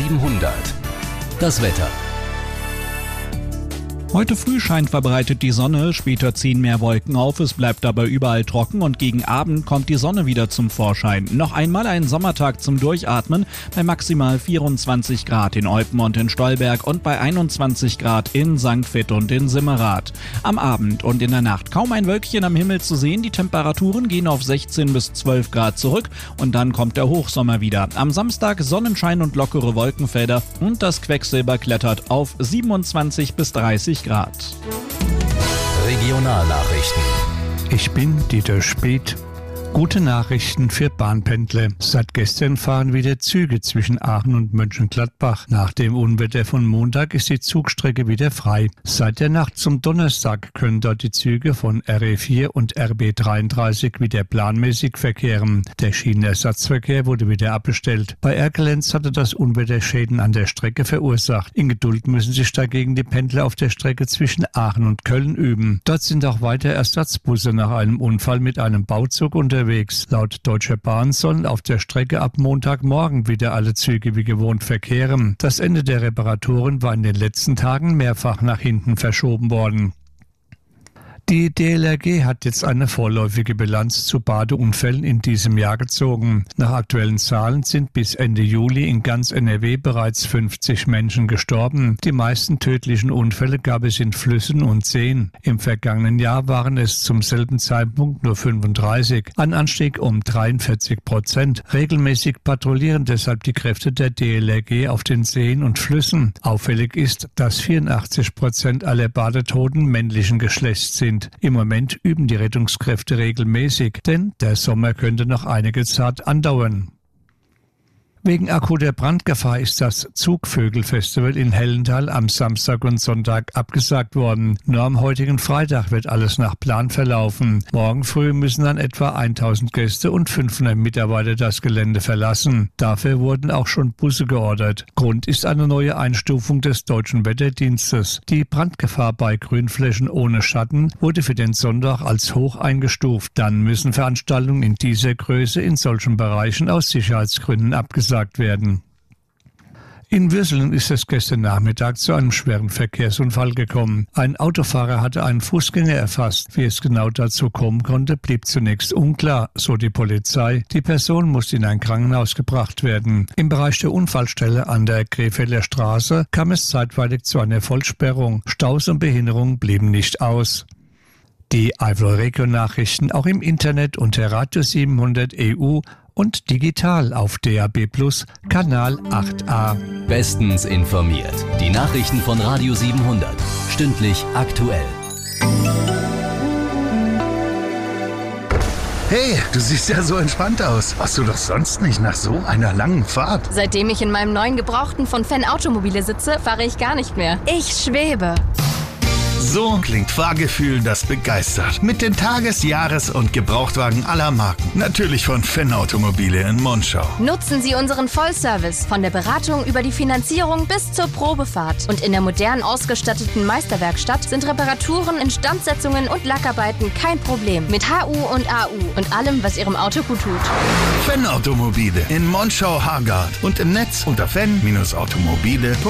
700. Das Wetter. Heute früh scheint verbreitet die Sonne, später ziehen mehr Wolken auf, es bleibt aber überall trocken und gegen Abend kommt die Sonne wieder zum Vorschein. Noch einmal ein Sommertag zum Durchatmen bei maximal 24 Grad in Eupen und in Stolberg und bei 21 Grad in St. Vith und in Simmerath. Am Abend und in der Nacht kaum ein Wölkchen am Himmel zu sehen, die Temperaturen gehen auf 16 bis 12 Grad zurück und dann kommt der Hochsommer wieder. Am Samstag Sonnenschein und lockere Wolkenfelder und das Quecksilber klettert auf 27 bis 30 Grad. Regionalnachrichten. Ich bin Dieter Speth. Gute Nachrichten für Bahnpendler. Seit gestern fahren wieder Züge zwischen Aachen und Mönchengladbach. Nach dem Unwetter von Montag ist die Zugstrecke wieder frei. Seit der Nacht zum Donnerstag können dort die Züge von RE4 und RB33 wieder planmäßig verkehren. Der Schienenersatzverkehr wurde wieder abbestellt. Bei Erkelenz hatte das Unwetter Schäden an der Strecke verursacht. In Geduld müssen sich dagegen die Pendler auf der Strecke zwischen Aachen und Köln üben. Dort sind auch weiter Ersatzbusse nach einem Unfall mit einem Bauzug unterwegs. Laut Deutscher Bahn sollen auf der Strecke ab Montagmorgen wieder alle Züge wie gewohnt verkehren. Das Ende der Reparaturen war in den letzten Tagen mehrfach nach hinten verschoben worden. Die DLRG hat jetzt eine vorläufige Bilanz zu Badeunfällen in diesem Jahr gezogen. Nach aktuellen Zahlen sind bis Ende Juli in ganz NRW bereits 50 Menschen gestorben. Die meisten tödlichen Unfälle gab es in Flüssen und Seen. Im vergangenen Jahr waren es zum selben Zeitpunkt nur 35, ein Anstieg um 43%. Regelmäßig patrouillieren deshalb die Kräfte der DLRG auf den Seen und Flüssen. Auffällig ist, dass 84% aller Badetoten männlichen Geschlechts sind. Im Moment üben die Rettungskräfte regelmäßig, denn der Sommer könnte noch einige Zeit andauern. Wegen akuter Brandgefahr ist das Zugvögelfestival in Hellental am Samstag und Sonntag abgesagt worden. Nur am heutigen Freitag wird alles nach Plan verlaufen. Morgen früh müssen dann etwa 1000 Gäste und 500 Mitarbeiter das Gelände verlassen. Dafür wurden auch schon Busse geordert. Grund ist eine neue Einstufung des Deutschen Wetterdienstes. Die Brandgefahr bei Grünflächen ohne Schatten wurde für den Sonntag als hoch eingestuft. Dann müssen Veranstaltungen in dieser Größe in solchen Bereichen aus Sicherheitsgründen abgesagt werden. In Würselen ist es gestern Nachmittag zu einem schweren Verkehrsunfall gekommen. Ein Autofahrer hatte einen Fußgänger erfasst. Wie es genau dazu kommen konnte, blieb zunächst unklar, so die Polizei. Die Person musste in ein Krankenhaus gebracht werden. Im Bereich der Unfallstelle an der Krefelder Straße kam es zeitweilig zu einer Vollsperrung. Staus und Behinderung blieben nicht aus. Die Eifel-Region-Nachrichten auch im Internet unter Radio 700 EU und digital auf DAB+ Kanal 8a. Bestens informiert. Die Nachrichten von Radio 700. Stündlich aktuell. Hey, du siehst ja so entspannt aus. Warst du doch sonst nicht nach so einer langen Fahrt? Seitdem ich in meinem neuen Gebrauchten von Fan Automobile sitze, fahre ich gar nicht mehr. Ich schwebe. So klingt Fahrgefühl, das begeistert. Mit den Tages-, Jahres- und Gebrauchtwagen aller Marken. Natürlich von Fan Automobile in Monschau. Nutzen Sie unseren Vollservice von der Beratung über die Finanzierung bis zur Probefahrt. Und in der modern ausgestatteten Meisterwerkstatt sind Reparaturen, Instandsetzungen und Lackarbeiten kein Problem. Mit HU und AU und allem, was Ihrem Auto gut tut. Fan Automobile in Monschau-Hargard und im Netz unter fan-automobile.de.